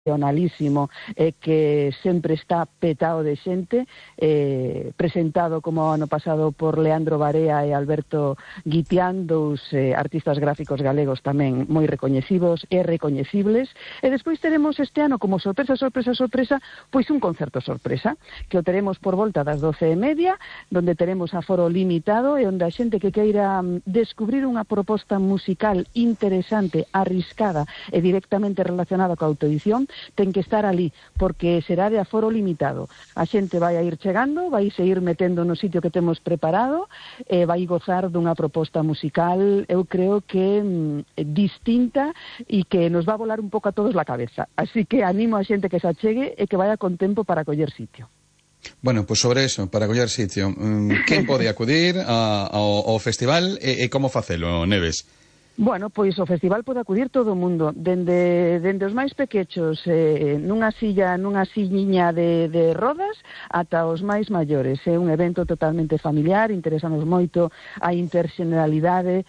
tradicionalísimo que sempre está petado de xente, presentado como ano pasado por Leandro Barea e Alberto Guitián, dous artistas gráficos galegos tamén moi recoñecidos e recoñecibles. E despois teremos este ano como sorpresa, pois un concerto sorpresa, que o teremos por volta das 12:30, donde teremos aforo limitado e onde a xente que queira descubrir unha proposta musical interesante, arriscada e directamente relacionada coa autoedición, ten que estar ali, porque será de aforo limitado. A xente vai a ir chegando, vai se ir metendo no sitio que temos preparado e vai gozar dunha proposta musical, eu creo que distinta e que nos va a volar un pouco a todos la cabeza. Así que animo a xente que se achegue e que vaya con tempo para coller sitio. Bueno, pues sobre eso, para coller sitio, quen pode acudir ao festival e como facelo, Neves? Bueno, pois o festival pode acudir todo o mundo, dende os máis pequechos nunha silliña de rodas ata os máis maiores. É un evento totalmente familiar, interesanos moito a interxeracionalidade,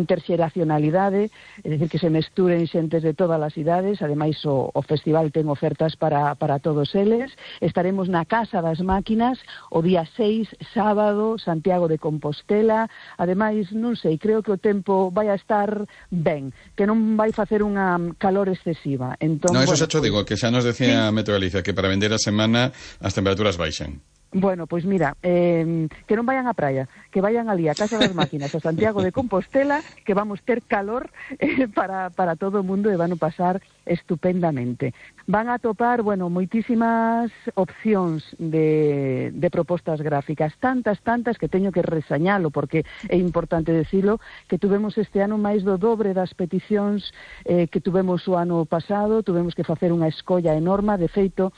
é dicir, que se mesturen xentes de todas as idades. Ademais, o festival ten ofertas para todos eles. Estaremos na Casa das Máquinas o día 6, sábado, Santiago de Compostela. Ademais, non sei, creo que o tempo vai a estar ben, que non vai facer unha calor excesiva. Entón, no, eso xa cho digo, que xa nos decía sí. Meteo Galicia que para vender a semana as temperaturas baixan. Bueno, pois mira, que non vayan á praia, que vayan ali a Casa das Máquinas, a Santiago de Compostela, que vamos ter calor para todo o mundo e van a pasar estupendamente. Van a topar, bueno, moitísimas opcións de propostas gráficas, tantas que teño que resañalo, porque é importante decilo, que tuvemos este ano máis do dobre das peticións que tuvemos o ano pasado. Tuvemos que facer unha escolla enorme. De feito,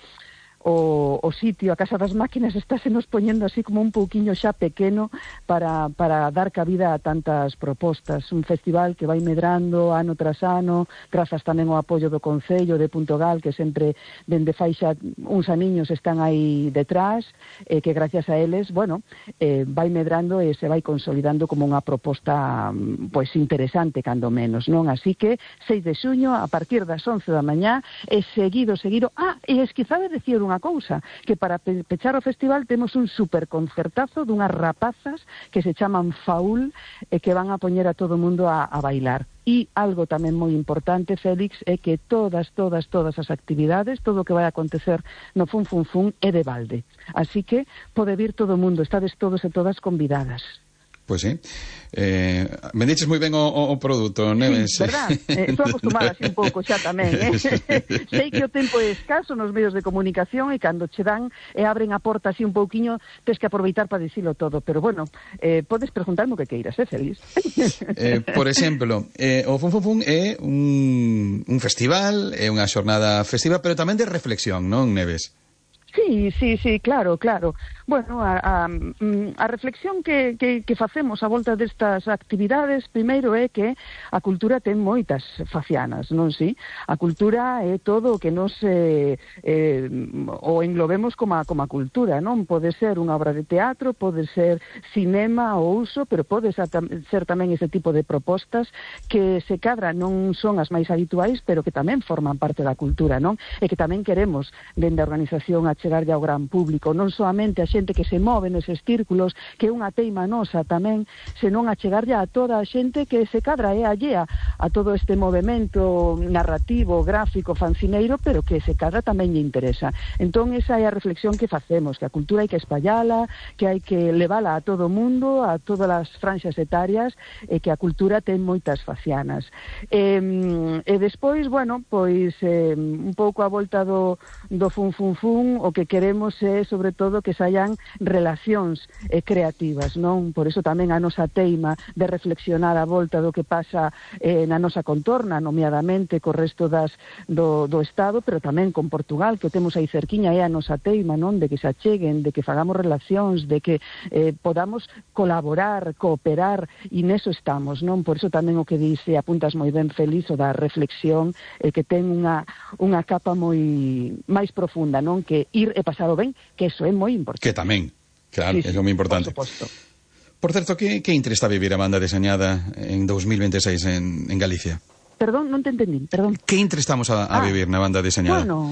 o sitio, a Casa das Máquinas, estáse nos poñendo así como un pouquiño xa pequeno para dar cabida a tantas propostas. Un festival que vai medrando ano tras ano, grazas tamén ao apoio do Concello de Puntogal, que sempre dende fai xa uns aniños están aí detrás, que gracias a eles, bueno, vai medrando e se vai consolidando como unha proposta pois interesante, cando menos, non? Así que 6 de xuño, a partir das 11 da mañá, e seguido, e esquizade decir unha cousa, que para pechar o festival temos un superconcertazo dunhas rapazas que se chaman Faul e que van a poñer a todo o mundo a bailar. E algo tamén moi importante, Félix, é que todas as actividades, todo o que vai acontecer no Fun é de balde. Así que pode vir todo o mundo, estades todos e todas convidadas. Pois sí. Vendiches moi ben o produto, Neves. Sí, verdad? Estou acostumada así un pouco xa tamén, Sei que o tempo é escaso nos medios de comunicación e cando che dan e abren a porta así un pouquiño, tens que aproveitar para dicilo todo. Pero bueno, podes preguntarme o que queiras, feliz. Por exemplo, o Fun é un festival, é unha xornada festiva, pero tamén de reflexión, non, Neves? Sí, claro. Bueno, a reflexión que facemos a volta destas actividades, primeiro é que a cultura ten moitas facianas, non si? A cultura é todo o que nos o englobemos como a cultura, non? Pode ser unha obra de teatro, pode ser cinema ou uso, pero pode ser tamén ese tipo de propostas que se cadra non son as máis habituais, pero que tamén forman parte da cultura, non? E que tamén queremos, dende a organización, chegarlle ao gran público, non soamente a xente que se move neses círculos, que é unha teima nosa tamén, senón a chegarlle a toda a xente que se cadra é allea a todo este movimento narrativo, gráfico, fancineiro, pero que se cadra tamén lle interesa. Entón, esa é a reflexión que facemos, que a cultura hai que espallala, que hai que levala a todo o mundo, a todas as franxas etarias, e que a cultura ten moitas facianas. E despois, bueno, pois un pouco a volta do Fun, o que queremos é, sobre todo, que saian relacións creativas, non? Por iso tamén a nosa teima de reflexionar a volta do que pasa na nosa contorna, nomeadamente co resto do Estado, pero tamén con Portugal, que o temos aí cerquiña, é a nosa teima, non? De que se acheguen, de que fagamos relacións, de que podamos colaborar, cooperar, e neso estamos, non? Por iso tamén o que dice, apuntas moi ben, Félix, o da reflexión, que ten unha capa moi máis profunda, non? Que ir e pasalo ben, que eso é moi importante. Que tamén, claro, sí, é moi importante. Por suposto. Por certo, que interesa vivir a banda deseñada en 2026 en Galicia? Perdón, non te entendín, perdón. Que intre estamos a vivir na banda deseñada? Bueno,